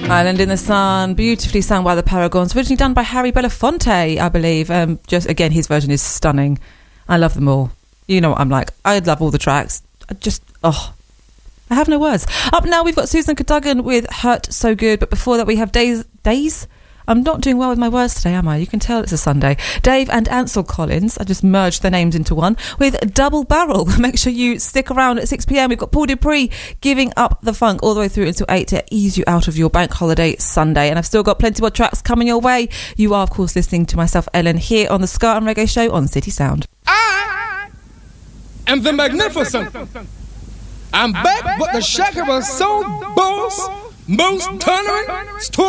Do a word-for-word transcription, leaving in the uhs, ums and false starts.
Island in the Sun, beautifully sung by the Paragons, originally done by Harry Belafonte, I believe. Um, just again, his version is stunning. I love them all. You know what I'm like. I love all the tracks. I just, oh, I have no words. Up now, we've got Susan Cadogan with Hurt So Good, but before that, we have Days. Days? I'm not doing well with my words today, am I? You can tell it's a Sunday. Dave and Ansel Collins, I just merged their names into one, with Double Barrel. Make sure you stick around at six p.m. We've got Paul Dupree giving up the funk all the way through until eight to ease you out of your bank holiday Sunday. And I've still got plenty more tracks coming your way. You are, of course, listening to myself, Ellen, here on the Ska and Reggae Show on City Sound. I am the magnificent. I'm back with the Shakira Soul Boss, most tolerant,